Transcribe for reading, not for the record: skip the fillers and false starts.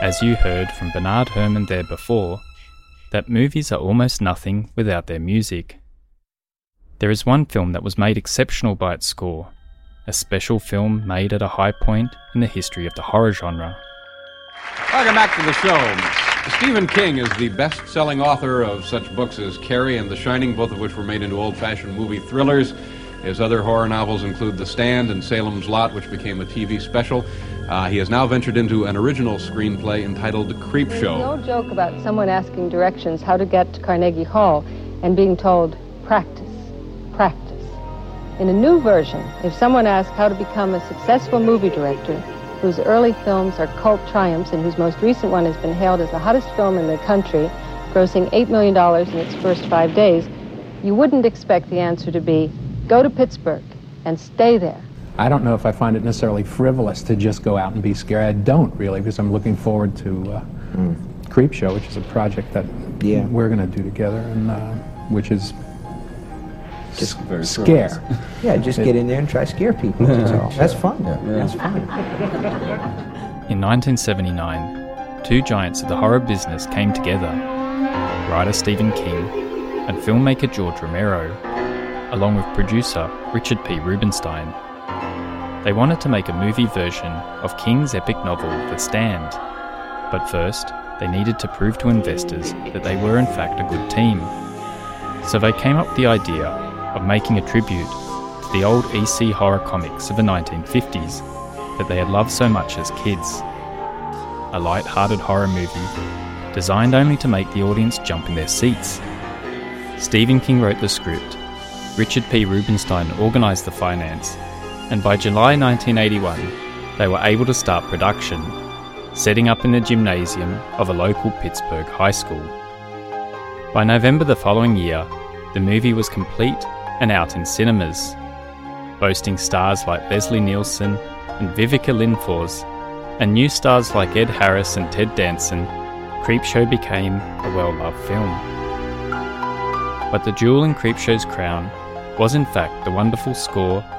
As you heard from Bernard Herrmann there before, that movies are almost nothing without their music. There is one film that was made exceptional by its score, a special film made at a high point in the history of the horror genre. Welcome back to the show. Stephen King is the best-selling author of such books as Carrie and The Shining, both of which were made into old-fashioned movie thrillers. His other horror novels include The Stand and Salem's Lot, which became a TV special. He has now ventured into an original screenplay entitled Creepshow. There's no joke about someone asking directions how to get to Carnegie Hall and being told, practice, practice. In a new version, if someone asks how to become a successful movie director, whose early films are cult triumphs and whose most recent one has been hailed as the hottest film in the country, grossing $8 million in its first 5 days, you wouldn't expect the answer to be, go to Pittsburgh and stay there. I don't know if I find it necessarily frivolous to just go out and be scared. I don't really, because I'm looking forward to Creepshow, which is a project that we're going to do together, and which is just scare. Yeah, just get in there and try to scare people. That's all. That's fun. That's fun. In 1979, two giants of the horror business came together, writer Stephen King and filmmaker George Romero, along with producer Richard P. Rubinstein. They wanted to make a movie version of King's epic novel The Stand, but first they needed to prove to investors that they were in fact a good team. So they came up with the idea of making a tribute to the old EC horror comics of the 1950s that they had loved so much as kids. A light-hearted horror movie designed only to make the audience jump in their seats. Stephen King wrote the script, Richard P. Rubinstein organised the finance, and by July 1981 they were able to start production, setting up in the gymnasium of a local Pittsburgh high school. By November the following year, the movie was complete and out in cinemas. Boasting stars like Leslie Nielsen and Vivica Lindfors, and new stars like Ed Harris and Ted Danson, Creepshow became a well-loved film. But the jewel in Creepshow's crown was in fact the wonderful score